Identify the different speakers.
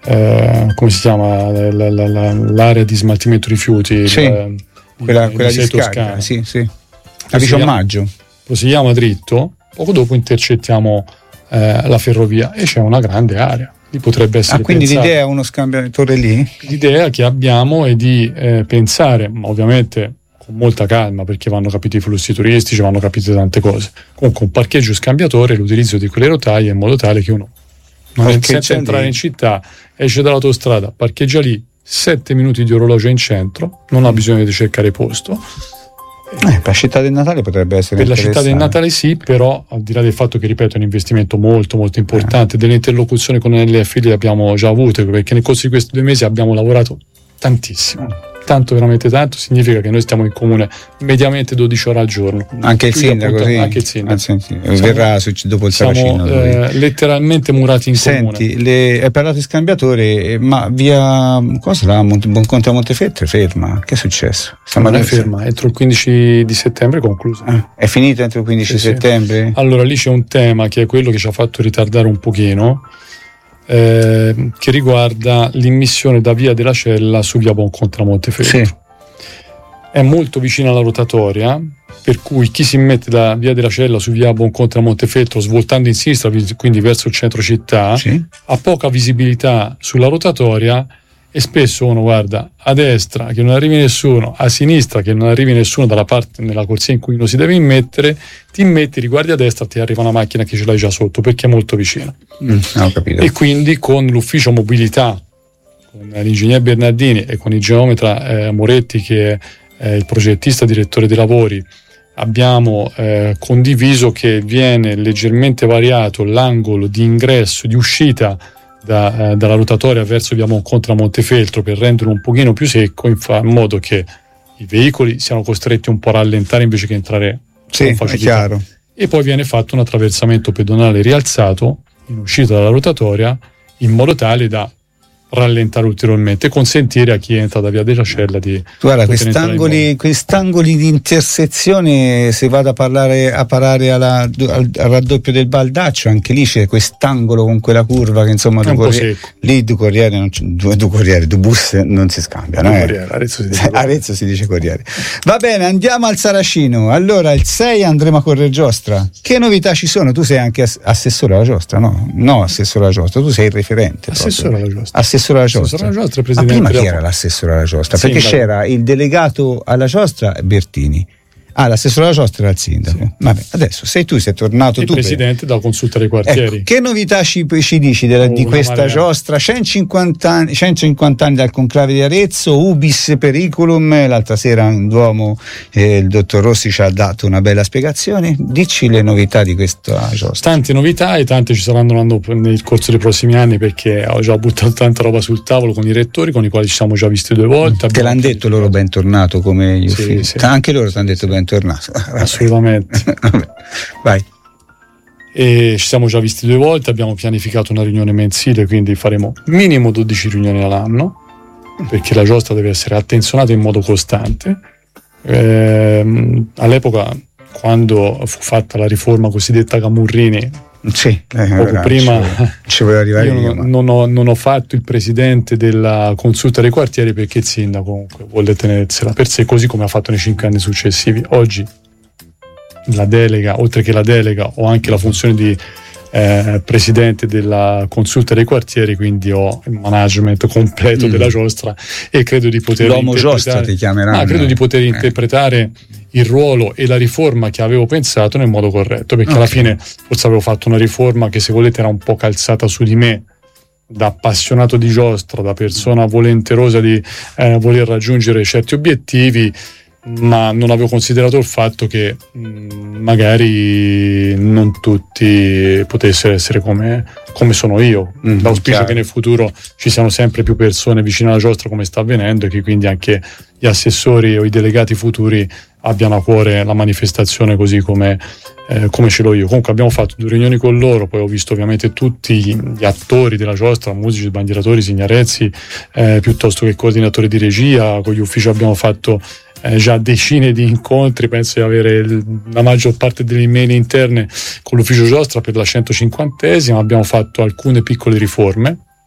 Speaker 1: come si chiama, l'area di smaltimento rifiuti,
Speaker 2: sì, quella di scarica, sì. A Piccionmaggio.
Speaker 1: Proseguiamo dritto, poco dopo intercettiamo la ferrovia e c'è una grande area. Potrebbe essere
Speaker 2: quindi
Speaker 1: pensato.
Speaker 2: L'idea è uno scambiatore lì?
Speaker 1: L'idea che abbiamo è di pensare, ma ovviamente con molta calma, perché vanno capiti i flussi turistici, vanno capite tante cose. Comunque un parcheggio scambiatore, l'utilizzo di quelle rotaie in modo tale che uno senza entrare in città, esce dall'autostrada, parcheggia lì, 7 minuti di orologio in centro, non ha bisogno di cercare posto.
Speaker 2: Per la città del Natale potrebbe essere
Speaker 1: per la città del Natale sì, però al di là del fatto che, ripeto, è un investimento molto molto importante, delle interlocuzioni con l'NLF le abbiamo già avute, perché nel corso di questi 2 mesi abbiamo lavorato tantissimo, tanto, veramente tanto. Significa che noi stiamo in comune mediamente 12 ore al giorno.
Speaker 2: Anche il sindaco, sì.
Speaker 1: Anche il sindaco.
Speaker 2: Verrà dopo il Saracino.
Speaker 1: Letteralmente murati in comune.
Speaker 2: Senti, hai parlato di scambiatore, ma via cosa Buonconte a Montefeltro ferma? Che è successo?
Speaker 1: Non è ferma, entro il 15 di settembre è conclusa.
Speaker 2: È finita entro il 15 settembre?
Speaker 1: Allora lì c'è un tema che è quello che ci ha fatto ritardare un pochino, che riguarda l'immissione da via della Cella su via Buonconte a Montefeltro. Sì. È molto vicina alla rotatoria, per cui chi si mette da via della Cella su via Buonconte a Montefeltro svoltando in sinistra, quindi verso il centro città, sì, ha poca visibilità sulla rotatoria e spesso uno guarda a destra che non arrivi nessuno, a sinistra che non arrivi nessuno dalla parte nella corsia in cui uno si deve immettere, ti immetti, riguardi a destra, ti arriva una macchina che ce l'hai già sotto perché è molto vicino.
Speaker 2: Ho capito.
Speaker 1: E quindi con l'ufficio mobilità, con l'ingegner Bernardini e con il geometra Moretti, che è il progettista direttore dei lavori, abbiamo condiviso che viene leggermente variato l'angolo di ingresso, di uscita dalla rotatoria verso via Buonconte a Montefeltro, per renderlo un pochino più secco, in modo che i veicoli siano costretti un po' a rallentare invece che entrare con facilità.
Speaker 2: È chiaro.
Speaker 1: E poi viene fatto un attraversamento pedonale rialzato in uscita dalla rotatoria, in modo tale da rallentare ulteriormente, consentire a chi entra da via della Cella di
Speaker 2: quest'angoli di intersezione, se vado a parare al raddoppio del Baldaccio, anche lì c'è quest'angolo con quella curva che insomma due bus non si scambiano. Arezzo si dice Corriere. Va bene, andiamo al Saracino. Allora il 6 andremo a correre giostra. Che novità ci sono? Tu sei anche assessore alla giostra, no assessore alla giostra, tu sei il referente.
Speaker 1: Assessore alla giostra.
Speaker 2: Assessore alla giostra. Ma prima chi era l'assessore alla giostra? Perché c'era il delegato alla giostra Bertini. L'assessore alla giostra era il sindaco. Sì. Vabbè, adesso sei tornato tu.
Speaker 1: Presidente della consulta dei quartieri.
Speaker 2: Ecco, che novità ci dici di questa giostra? 150 anni dal conclave di Arezzo, Ubis Periculum. L'altra sera in Duomo il dottor Rossi ci ha dato una bella spiegazione. Dici le novità di questa giostra.
Speaker 1: Tante novità, e tante ci saranno nel corso dei prossimi anni, perché ho già buttato tanta roba sul tavolo con i rettori, con i quali ci siamo già visti 2 volte.
Speaker 2: Te l'hanno detto loro bentornato come gli uffici? Sì. Anche loro ti hanno detto bentornato.
Speaker 1: Assolutamente.
Speaker 2: Vai.
Speaker 1: E ci siamo già visti 2 volte, abbiamo pianificato una riunione mensile, quindi faremo minimo 12 riunioni all'anno, perché la giostra deve essere attenzionata in modo costante. All'epoca, quando fu fatta la riforma cosiddetta Camurrini, poco prima
Speaker 2: ci volevo arrivare io,
Speaker 1: non ho fatto il presidente della consulta dei quartieri, perché il sindaco comunque vuole tenersela per sé, così come ha fatto nei 5 anni successivi. Oggi la delega, oltre che la delega, ho anche la funzione di presidente della consulta dei quartieri, quindi ho il management completo della giostra, e credo di poter interpretare il ruolo e la riforma che avevo pensato nel modo corretto, perché alla fine forse avevo fatto una riforma che, se volete, era un po' calzata su di me, da appassionato di giostra, da persona volenterosa di voler raggiungere certi obiettivi, ma non avevo considerato il fatto che magari non tutti potessero essere come sono io. L'auspicio è che nel futuro ci siano sempre più persone vicine alla giostra, come sta avvenendo, e che quindi anche gli assessori o i delegati futuri abbiano a cuore la manifestazione così come ce l'ho io. Comunque abbiamo fatto 2 riunioni con loro, poi ho visto ovviamente tutti gli attori della giostra, musici, bandieratori, signarezzi, piuttosto che coordinatori di regia. Con gli uffici abbiamo fatto già decine di incontri, penso di avere la maggior parte delle email interne con l'ufficio giostra per la 150esima. Abbiamo fatto alcune piccole riforme,